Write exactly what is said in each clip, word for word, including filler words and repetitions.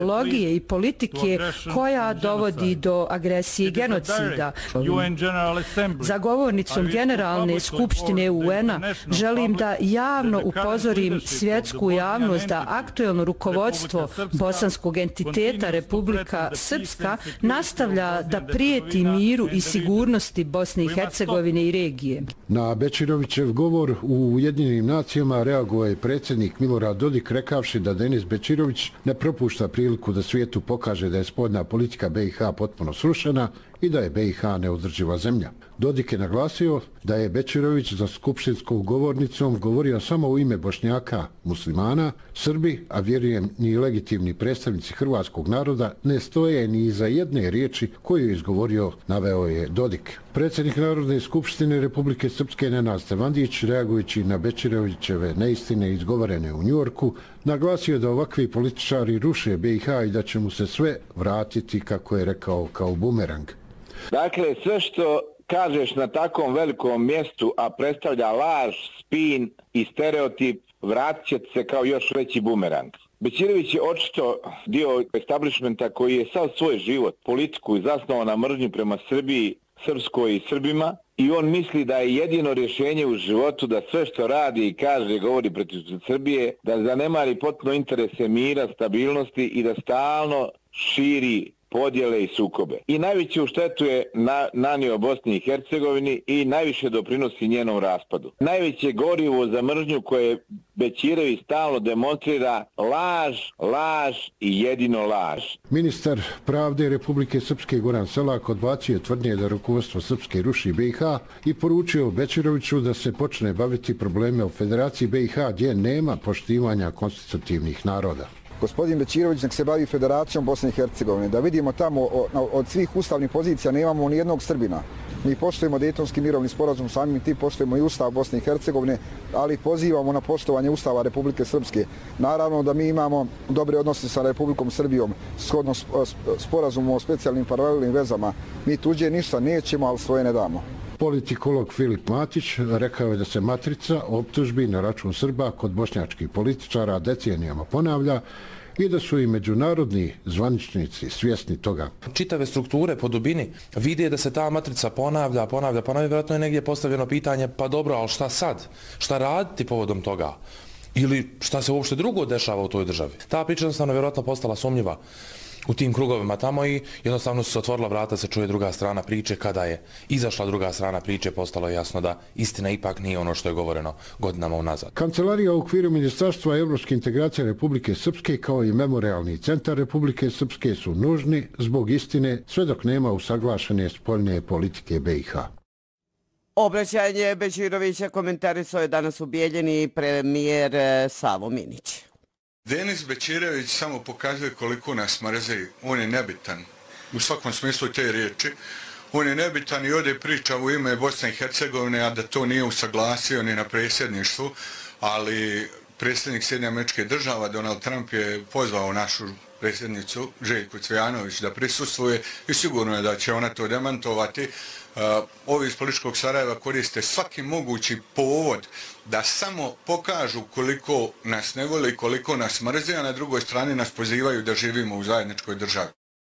ideologije i politike koja dovodi do agresije i genocida. Zagovornicom Generalne skupštine U N-a želim da javno upozorim svjetsku javnost da aktuelno rukovodstvo bosanskog entiteta Republika Srpska nastavlja da prijeti miru i sigurnosti Bosne i Hercegovine i regije. Na Bečirovićev govor u Ujedinjenim nacijama reagovao je predsjednik Milorad Dodik rekavši da Denis Bečirović ne propušta priliku da svijetu pokaže da je spoljna politika B i H potpuno srušena i da je B i H neodrživa zemlja. Dodik je naglasio da je Bečirović za skupštinskom govornicom govorio samo u ime Bošnjaka, muslimana, Srbi, a vjerujem ni legitimni predstavnici hrvatskog naroda ne stoje ni iza jedne riječi koju je izgovorio, naveo je Dodik. Predsjednik Narodne skupštine Republike Srpske Nenad Stevandić, reagujući na Bečirovićeve neistine izgovorene u Njujorku, naglasio da ovakvi političari ruše B i H i da će mu se sve vratiti, kako je rekao, kao bumerang. Dakle, sve što kažeš na takvom velikom mjestu, a predstavlja laž, spin i stereotip, vratit će se kao još veći bumerang. Bečirović je očito dio establishmenta koji je sav svoj život, politiku zasnovao na mržnji prema Srbiji, Srpskoj i Srbima, i on misli da je jedino rješenje u životu da sve što radi i kaže i govori protiv Srbije, da zanemari potpuno interese mira, stabilnosti i da stalno širi podjele i sukobe. I najveću štetu je na, nanio Bosni i Hercegovini i najviše doprinosi njenom raspadu. Najveće gorivo za mržnju koje Bečirović stalno demonstrira laž, laž i jedino laž. Ministar pravde Republike Srpske Goran Selak odbacio tvrdnje da rukovodstvo Srpske ruši B i H i poručio Bečiroviću da se počne baviti probleme u Federaciji B i H gdje nema poštivanja konstitutivnih naroda. Gospodin Bečirović nek se bavi Federacijom Bosne i Hercegovine. Da vidimo tamo od svih ustavnih pozicija nemamo ni jednog Srbina. Mi poštujemo Dejtonski mirovni sporazum, samim tim poštujemo i Ustav Bosne i Hercegovine, ali pozivamo na poštovanje Ustava Republike Srpske. Naravno da mi imamo dobre odnose sa Republikom Srbijom, shodno sporazumu o specijalnim paralelnim vezama. Mi tuđe ništa nećemo, ali svoje ne damo. Politikolog Filip Matić rekao je da se matrica optužbi na račun Srba kod bošnjačkih političara decenijama ponavlja i da su i međunarodni zvaničnici svjesni toga. Čitave strukture po dubini vide da se ta matrica ponavlja, ponavlja, ponavlja. Vjerojatno je negdje postavljeno pitanje, pa dobro, ali šta sad? Šta raditi povodom toga? Ili šta se uopšte drugo dešava u toj državi? Ta priča jednostavno vjerojatno postala sumnjiva u tim krugovima tamo i jednostavno su se otvorila vrata, se čuje druga strana priče. Kada je izašla druga strana priče, postalo je jasno da istina ipak nije ono što je govoreno godinama unazad. Kancelarija u okviru Ministarstva evropske integracije Republike Srpske kao i Memorialni centar Republike Srpske su nužni zbog istine sve dok nema usaglašene spoljne politike B i H. Obraćanje Bečirovića komentarisao je danas u Bijeljini premijer Savo Minić. Denis Bečirović samo pokazuje koliko nas mrze. On je nebitan u svakom smislu te riječi. On je nebitan i ovdje priča u ime Bosne i Hercegovine, a da to nije usaglasio ni na predsjedništvu, ali predsjednik Sjedinjenih Američkih Država Donald Trump je pozvao našu predsjednicu Željku Cvijanović da prisustvuje i sigurno je da će ona to demantovati. Uh, ovi iz političkog Sarajeva koriste svaki mogući povod da samo pokažu koliko nas ne vole i koliko nas mrze, a na drugoj strani nas pozivaju da živimo u zajedničkoj državi.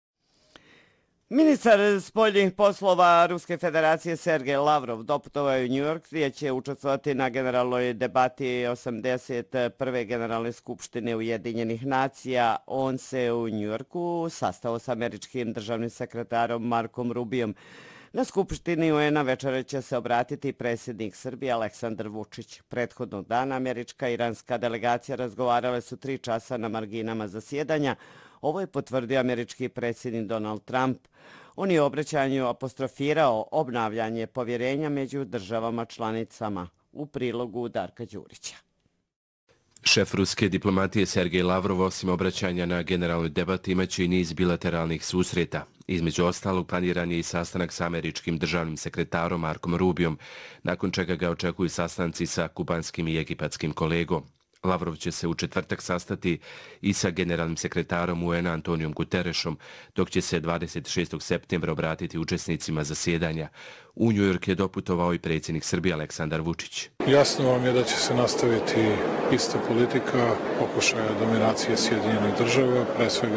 Ministar spoljnih poslova Ruske federacije Sergej Lavrov doputovao je u Njujork gdje će učestvovati na generalnoj debati osamdeset prve generalne skupštine Ujedinjenih nacija. On se u Njujorku sastao s američkim državnim sekretarom Markom Rubijom. Na skupštini U N-a večera će se obratiti predsjednik Srbije Aleksandar Vučić. Prethodnog dana američka i iranska delegacija razgovarale su tri časa na marginama zasjedanja. Ovo je potvrdio američki predsjednik Donald Trump. On je u obraćanju apostrofirao obnavljanje povjerenja među državama članicama. U prilogu Darka Đurića. Šef ruske diplomatije Sergej Lavrov osim obraćanja na generalnoj debati imaće i niz bilateralnih susreta. Između ostalog planiran je i sastanak sa američkim državnim sekretarom Markom Rubijom, nakon čega ga očekuju sastanci sa kubanskim i egipatskim kolegom. Lavrov će se u četvrtak sastati i sa generalnim sekretarom U N-a Antonijom Guterešom, dok će se dvadeset šestog septembra obratiti učesnicima zasjedanja. U Njujork je doputovao i predsjednik Srbije Aleksandar Vučić. Jasno vam je da će se nastaviti ista politika pokušaja dominacije Sjedinjenih država, pre svega